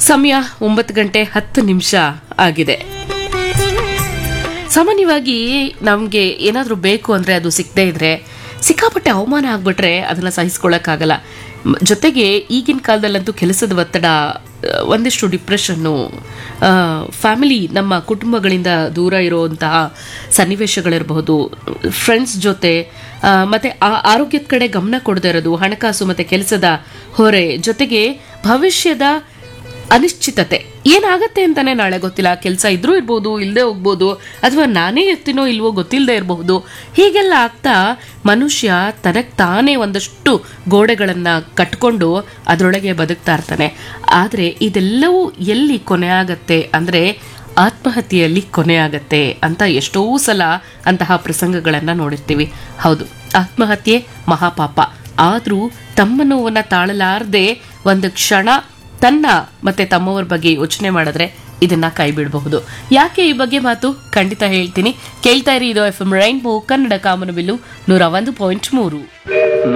ಸಮಯ 9:10 ಆಗಿದೆ. ಸಾಮಾನ್ಯವಾಗಿ ನಮಗೆ ಏನಾದರೂ ಬೇಕು ಅಂದರೆ ಅದು ಸಿಕ್ಕದೇ ಇದ್ರೆ ಸಿಕ್ಕಾಪಟ್ಟೆ ಅವಮಾನ ಆಗ್ಬಿಟ್ರೆ ಅದನ್ನು ಸಹಿಸ್ಕೊಳ್ಳೋಕ್ಕಾಗಲ್ಲ. ಜೊತೆಗೆ ಈಗಿನ ಕಾಲದಲ್ಲಂತೂ ಕೆಲಸದ ಒತ್ತಡ, ಒಂದಿಷ್ಟು ಡಿಪ್ರೆಷನ್ನು, ಫ್ಯಾಮಿಲಿ ನಮ್ಮ ಕುಟುಂಬಗಳಿಂದ ದೂರ ಇರುವಂತಹ ಸನ್ನಿವೇಶಗಳಿರಬಹುದು, ಫ್ರೆಂಡ್ಸ್ ಜೊತೆ ಮತ್ತು ಆರೋಗ್ಯದ ಕಡೆ ಗಮನ ಕೊಡದೇ ಇರೋದು, ಹಣಕಾಸು ಮತ್ತು ಕೆಲಸದ ಹೊರೆ, ಜೊತೆಗೆ ಭವಿಷ್ಯದ ಅನಿಶ್ಚಿತತೆ, ಏನಾಗತ್ತೆ ಅಂತಾನೆ ನಾಳೆ ಗೊತ್ತಿಲ್ಲ. ಕೆಲಸ ಇದ್ರೂ ಇರ್ಬೋದು, ಇಲ್ಲದೆ ಹೋಗ್ಬೋದು, ಅಥವಾ ನಾನೇ ಇರ್ತೀನೋ ಇಲ್ವೋ ಗೊತ್ತಿಲ್ಲದೆ ಇರಬಹುದು. ಹೀಗೆಲ್ಲ ಆಗ್ತಾ ಮನುಷ್ಯ ತನಗೆ ತಾನೇ ಒಂದಷ್ಟು ಗೋಡೆಗಳನ್ನು ಕಟ್ಕೊಂಡು ಅದರೊಳಗೆ ಬದುಕ್ತಾ ಇರ್ತಾನೆ. ಆದರೆ ಇದೆಲ್ಲವೂ ಎಲ್ಲಿ ಕೊನೆ ಆಗತ್ತೆ ಅಂದರೆ ಆತ್ಮಹತ್ಯೆಯಲ್ಲಿ ಕೊನೆ ಆಗತ್ತೆ ಅಂತ ಎಷ್ಟೋ ಸಲ ಅಂತಹ ಪ್ರಸಂಗಗಳನ್ನು ನೋಡಿರ್ತೀವಿ. ಹೌದು, ಆತ್ಮಹತ್ಯೆ ಮಹಾಪಾಪ. ಆದರೂ ತಮ್ಮ ನೋವನ್ನು ತಾಳಲಾರದೆ ಒಂದು ಕ್ಷಣ ತನ್ನ ಮತ್ತೆ ತಮ್ಮವರ ಬಗ್ಗೆ ಯೋಚನೆ ಮಾಡಿದ್ರೆ ಇದನ್ನ ಕೈ ಬಿಡಬಹುದು. ಯಾಕೆ ಈ ಬಗ್ಗೆ ಮಾತು ಖಂಡಿತ ಹೇಳ್ತೀನಿ. ಕೇಳ್ತಾ ಇರಿ, ಇದು FM ರೈನ್ಬೋ ಕನ್ನಡ ಕಾಮನಬಿಲ್ಲು 101.3.